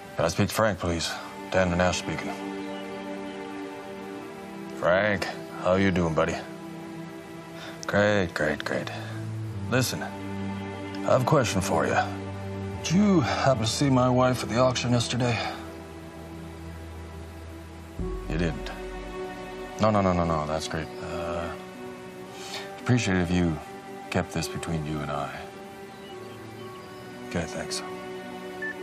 Can I speak to Frank, please? Dan Nash speaking. Frank, how you doing, buddy? Great, great, great. Listen, I have a question for you. Did you happen to see my wife at the auction yesterday? You didn't? No, that's great. Appreciate it if you kept this between you and I. Okay, thanks.